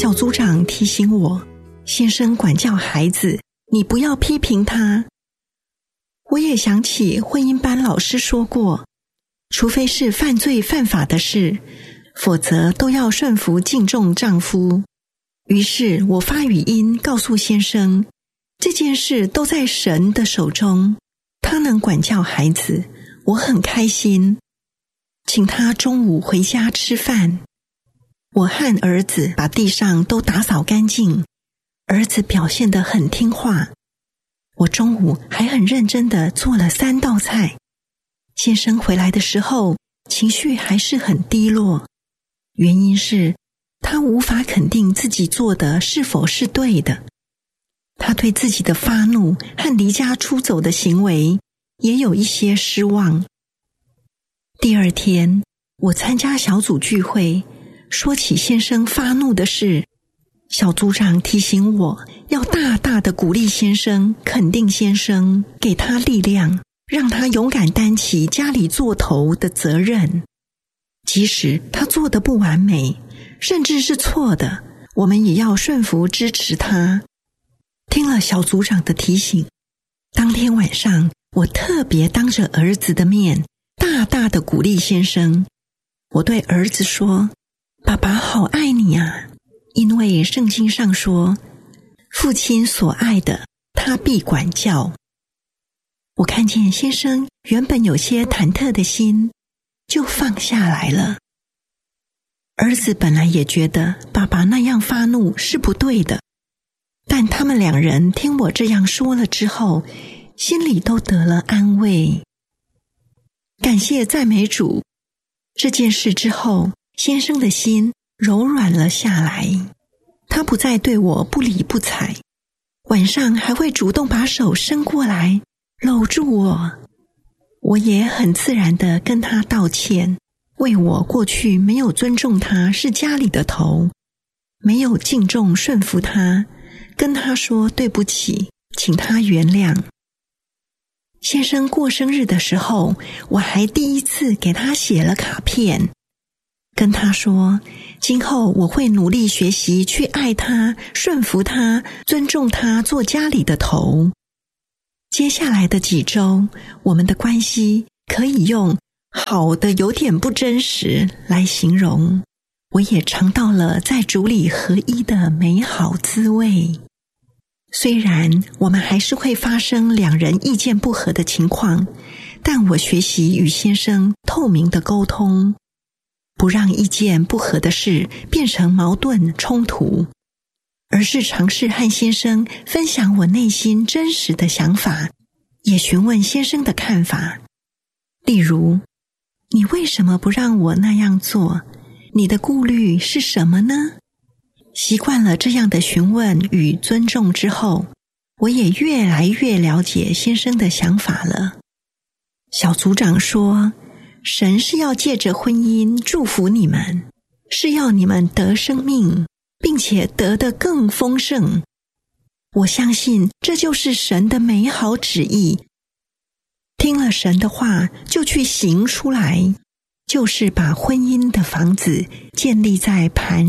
小组长提醒我，先生管教孩子，你不要批评他。我也想起婚姻班老师说过，除非是犯罪犯法的事，否则都要顺服敬重丈夫。于是我发语音告诉先生，这件事都在神的手中，他能管教孩子，我很开心。请他中午回家吃饭。我和儿子把地上都打扫干净，儿子表现得很听话。我中午还很认真地做了3道菜。先生回来的时候，情绪还是很低落，原因是他无法肯定自己做的是否是对的。他对自己的发怒和离家出走的行为也有一些失望。第二天，我参加小组聚会，说起先生发怒的事，小组长提醒我要大大的鼓励先生，肯定先生，给他力量，让他勇敢担起家里做头的责任。即使他做得不完美，甚至是错的，我们也要顺服支持他。听了小组长的提醒，当天晚上我特别当着儿子的面大大的鼓励先生。我对儿子说，爸爸好爱你啊，因为圣经上说，父亲所爱的，他必管教。我看见先生原本有些忐忑的心就放下来了。儿子本来也觉得爸爸那样发怒是不对的，但他们2人听我这样说了之后，心里都得了安慰。感谢赞美主，这件事之后，先生的心柔软了下来，他不再对我不理不睬，晚上还会主动把手伸过来搂住我。我也很自然地跟他道歉，为我过去没有尊重他是家里的头，没有敬重顺服他，跟他说对不起，请他原谅。先生过生日的时候，我还第一次给他写了卡片，跟他说，今后我会努力学习去爱他，顺服他，尊重他做家里的头。接下来的几周，我们的关系可以用好的有点不真实来形容。我也尝到了在主里合一的美好滋味。虽然我们还是会发生2人意见不合的情况，但我学习与先生透明的沟通，不让意见不合的事变成矛盾冲突，而是尝试和先生分享我内心真实的想法，也询问先生的看法。例如，你为什么不让我那样做？你的顾虑是什么呢？习惯了这样的询问与尊重之后，我也越来越了解先生的想法了。小组长说，神是要借着婚姻祝福你们，是要你们得生命，并且得得更丰盛。我相信这就是神的美好旨意。听了神的话，就去行出来，就是把婚姻的房子建立在磐